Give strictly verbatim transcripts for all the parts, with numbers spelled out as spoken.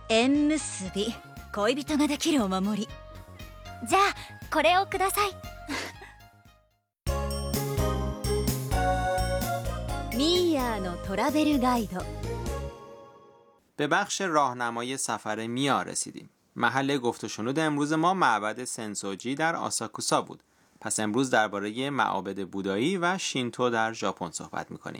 縁結び、恋人ができるお守り。 じゃあこれをください。 ミーヤーのトラベルガイド。 به بخش راهنمای سفر میا رسیدیم. محل گفت و شنود امروز ما معبد سنسوجی در آساکوسا بود. پس امروز درباره معابد بودایی و شینتو در ژاپن صحبت می‌کنیم.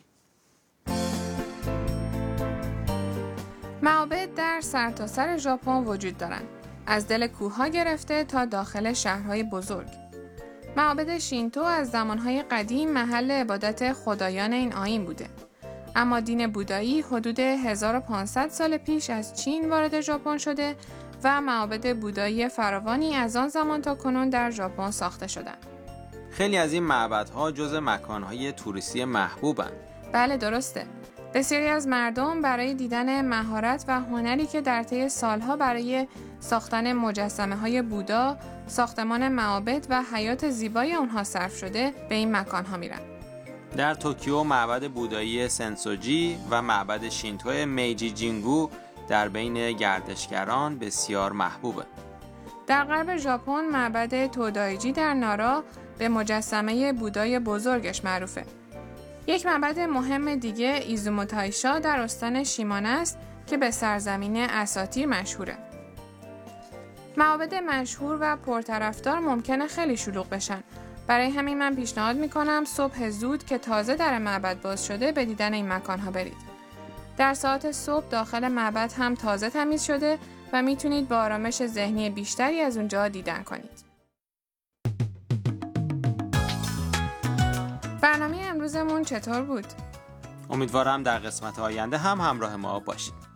معابد در سرتاسر ژاپن وجود دارند. از دل کوه‌ها گرفته تا داخل شهرهای بزرگ. معابد شینتو از زمانهای قدیم محل عبادت خدایان این آیین بوده. اما دین بودایی حدود هزار و پانصد سال پیش از چین وارد ژاپن شده و معابد بودایی فراوانی از آن زمان تا کنون در ژاپن ساخته شدند. خیلی از این معبدها جزو مکانهای توریستی محبوبند. بله درسته. بسیاری از مردم برای دیدن مهارت و هنری که در طی سالها برای ساختن مجسمه‌های بودا، ساختمان معابد و حیات زیبای آنها صرف شده به این مکان‌ها میرن. در توکیو معبد بودایی سنسوجی و معبد شینتو میجی جینگو در بین گردشگران بسیار محبوبه. در غرب ژاپن معبد تودایجی در نارا به مجسمه بودای بزرگش معروفه. یک معبد مهم دیگه ایزومو تایشا در استان شیمانه است که به سرزمین اساطیر مشهوره. معابد مشهور و پرطرفدار ممکنه خیلی شلوغ بشن. برای همین من پیشنهاد میکنم صبح زود که تازه در معبد باز شده به دیدن این مکانها برید. در ساعت صبح داخل معبد هم تازه تمیز شده و میتونید با آرامش ذهنی بیشتری از اونجا دیدن کنید. برنامه امروزمون چطور بود؟ امیدوارم در قسمت آینده هم همراه ما باشید.